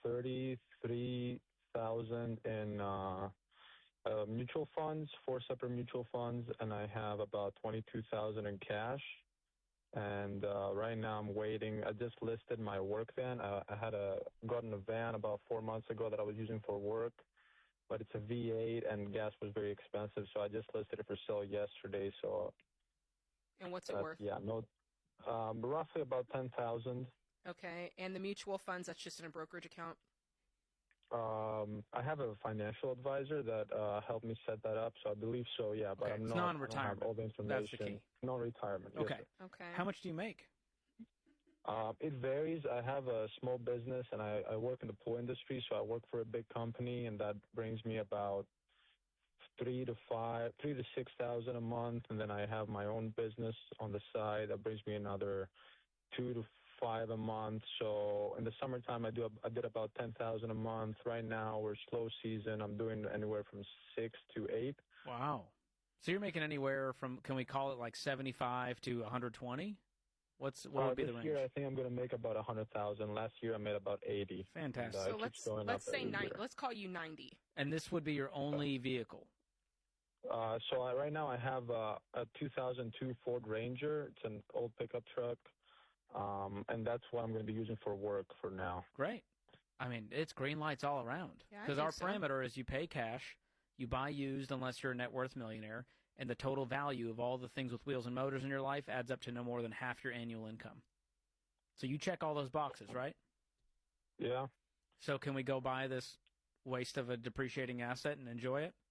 $33,000 in mutual funds, 4 separate mutual funds, and I have about $22,000 in cash. And right now I'm waiting. I just listed my work van. I had gotten a van about 4 months ago that I was using for work, but it's a V8 and gas was very expensive, so I just listed it for sale yesterday. So. And what's it worth? Yeah, roughly about $10,000. Okay, and the mutual funds, that's just in a brokerage account? I have a financial advisor that helped me set that up, so I believe so, yeah. But okay. It's non-retirement. I don't have all the information. That's the key. Non-retirement. Okay. Yes, okay. How much do you make? It varies. I have a small business, and I work in the pool industry, so I work for a big company, and that brings me about $3,000 to $6,000 a month, and then I have my own business on the side that brings me another $2,000 to $5,000 a month. So in the summertime, I did about $10,000 a month. Right now, we're slow season. I'm doing anywhere from 6 to 8. Wow. So you're making anywhere from, can we call it like 75 to 120? What would be the range? This year, I think I'm going to make about 100,000. Last year, I made about 80. Fantastic. So let's say 90. Let's call you 90. And this would be your only vehicle. Right now I have a 2002 Ford Ranger. It's an old pickup truck, and that's what I'm going to be using for work for now. Great. I mean, it's green lights all around. Because our parameter is you pay cash, you buy used unless you're a net worth millionaire, and the total value of all the things with wheels and motors in your life adds up to no more than half your annual income. So you check all those boxes, right? Yeah. So can we go buy this waste of a depreciating asset and enjoy it?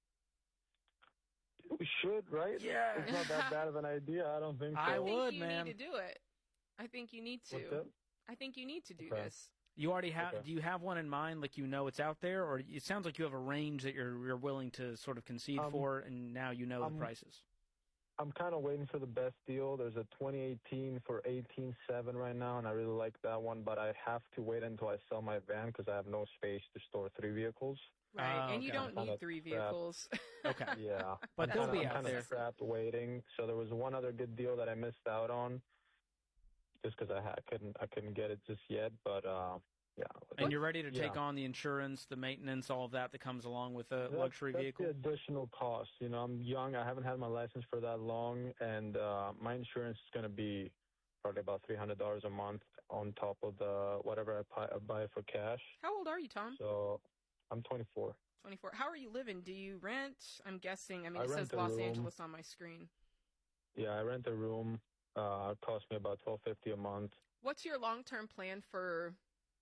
We should, right? Yeah. It's not that bad of an idea. I don't think so. I would, man. I think you need to do it. I think you need to. I think you need to do this. You already have. Okay. Do you have one in mind, like you know it's out there, or it sounds like you have a range that you're willing to sort of concede for, and now you know the prices? I'm kind of waiting for the best deal. There's a 2018 for $18,700 right now, and I really like that one, but I have to wait until I sell my van because I have no space to store 3 vehicles. Right, and you don't need 3 vehicles. Okay. Yeah. But they'll be out there. I'm kind of trapped waiting. So there was one other good deal that I missed out on just because I couldn't get it just yet, but yeah. And you're ready to take on the insurance, the maintenance, all of that comes along with a luxury vehicle? That's the additional cost. You know, I'm young. I haven't had my license for that long, and my insurance is going to be probably about $300 a month on top of the whatever I buy for cash. How old are you, Tom? So I'm 24. 24. How are you living? Do you rent? I'm guessing. I mean, it says Los Angeles on my screen. Yeah, I rent a room. It costs me about $1,250 a month. What's your long-term plan for,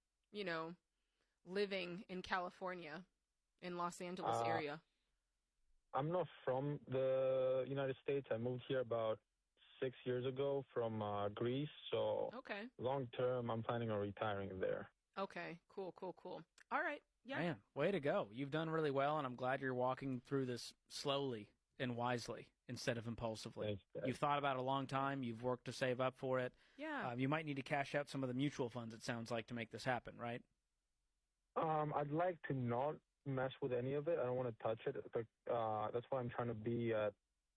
living in California, in Los Angeles area? I'm not from the United States. I moved here about 6 years ago from Greece. So long-term, I'm planning on retiring there. Okay, cool. All right. Yeah. Man, way to go. You've done really well, and I'm glad you're walking through this slowly and wisely instead of impulsively. You've thought about it a long time. You've worked to save up for it. Yeah. You might need to cash out some of the mutual funds, it sounds like, to make this happen, right? I'd like to not mess with any of it. I don't want to touch it. But, that's why I'm trying to be at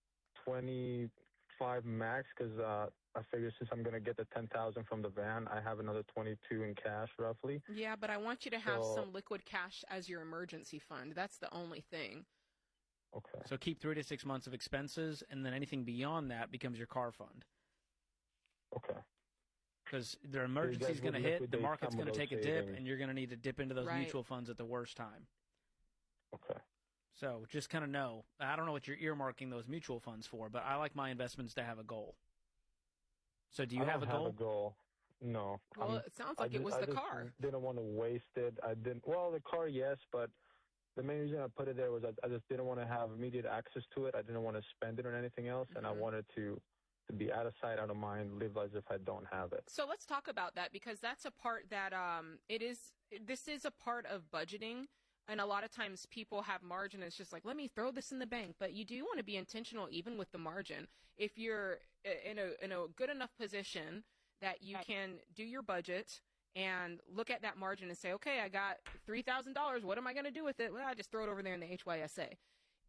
25 max because I figure since I'm going to get the $10,000 from the van, I have another 22 in cash roughly. Yeah, but I want you to have some liquid cash as your emergency fund. That's the only thing. Okay. So keep 3 to 6 months of expenses, and then anything beyond that becomes your car fund. Okay. Because their emergency is going to hit, the market's going to take a dip, and you're going to need to dip into those mutual funds at the worst time. Okay. So just kind of know. I don't know what you're earmarking those mutual funds for, but I like my investments to have a goal. So do you have a goal? I don't have a goal. No. Well, it sounds like it was the car. I didn't want to waste it. Well, the car, yes, but the main reason I put it there was I just didn't want to have immediate access to it. I didn't want to spend it on anything else, and I wanted to be out of sight, out of mind, live as if I don't have it. So let's talk about that because that's a part that this is a part of budgeting. And a lot of times people have margin. It's just like, let me throw this in the bank. But you do want to be intentional even with the margin. If you're in a good enough position that you can do your budget and look at that margin and say, okay, I got $3,000. What am I going to do with it? Well, I just throw it over there in the HYSA.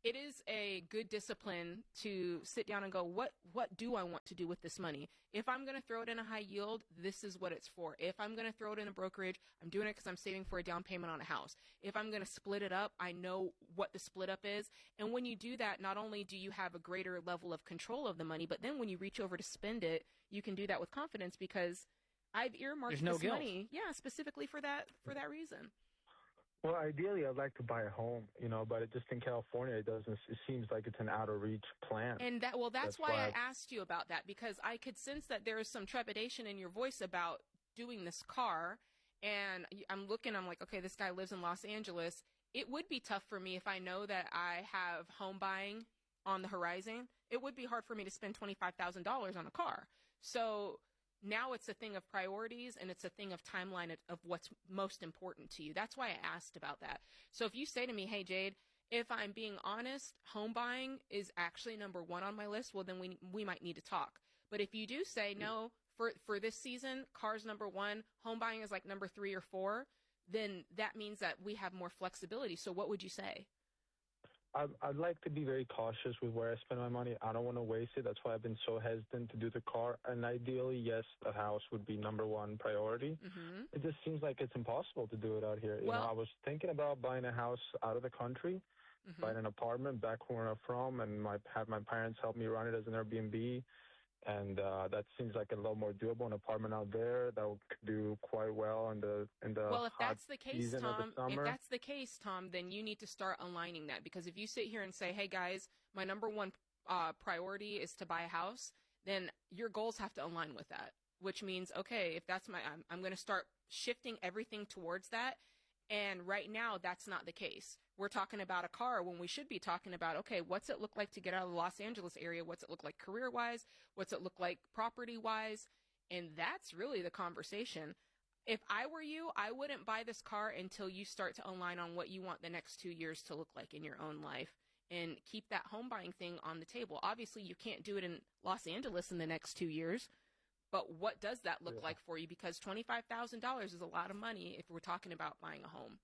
it is a good discipline to sit down and go, what do I want to do with this money? If I'm going to throw it in a high yield, this is what it's for. If I'm going to throw it in a brokerage, I'm doing it because I'm saving for a down payment on a house. If I'm going to split it up, I know what the split up is. And when you do that, not only do you have a greater level of control of the money, but then when you reach over to spend it, you can do that with confidence because I've earmarked this money, specifically for that reason. Well, ideally, I'd like to buy a home, but just in California, it seems like it's an out-of-reach plan. And that's why I asked you about that, because I could sense that there is some trepidation in your voice about doing this car. And I'm like, okay, this guy lives in Los Angeles. It would be tough for me if I know that I have home buying on the horizon. It would be hard for me to spend $25,000 on a car. So now it's a thing of priorities, and it's a thing of timeline of what's most important to you. That's why I asked about that. So if you say to me, hey, Jade, if I'm being honest, home buying is actually number one on my list, well, then we might need to talk. But if you do say, no, for this season, car's number one, home buying is like number 3 or 4, then that means that we have more flexibility. So what would you say? I'd like to be very cautious with where I spend my money. I don't want to waste it. That's why I've been so hesitant to do the car. And ideally, yes, a house would be number one priority. Mm-hmm. It just seems like it's impossible to do it out here. I was thinking about buying a house out of the country, buying an apartment back where I'm from, and have my parents help me run it as an Airbnb. And that seems like a little more doable. An apartment out there that would do quite well in the well, if that's the case, season Tom, of the summer. If that's the case, Tom, then you need to start aligning that, because if you sit here and say, "Hey guys, my number one priority is to buy a house," then your goals have to align with that. Which means, okay, if that's I'm going to start shifting everything towards that. And right now, that's not the case. We're talking about a car when we should be talking about, okay, what's it look like to get out of the Los Angeles area? What's it look like career-wise? What's it look like property-wise? And that's really the conversation. If I were you, I wouldn't buy this car until you start to align on what you want the next 2 years to look like in your own life, and keep that home buying thing on the table. Obviously, you can't do it in Los Angeles in the next 2 years. But what does that look like for you? Because $25,000 is a lot of money if we're talking about buying a home.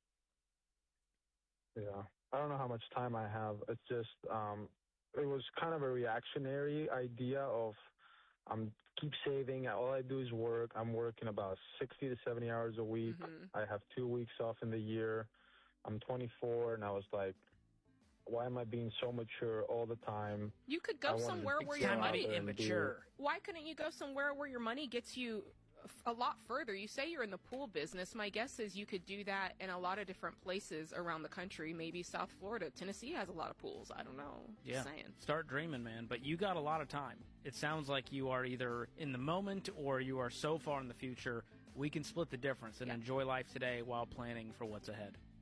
Yeah. I don't know how much time I have. It's just, it was kind of a reactionary idea of keep saving. All I do is work. I'm working about 60 to 70 hours a week. Mm-hmm. I have 2 weeks off in the year. I'm 24, and I was like, why am I being so mature all the time? You could go somewhere where your money immature. Why couldn't you go somewhere where your money gets you a lot further? You say you're in the pool business. My guess is you could do that in a lot of different places around the country. Maybe South Florida. Tennessee has a lot of pools. I don't know. Yeah. Just saying. Start dreaming, man. But you got a lot of time. It sounds like you are either in the moment or you are so far in the future. We can split the difference and enjoy life today while planning for what's ahead.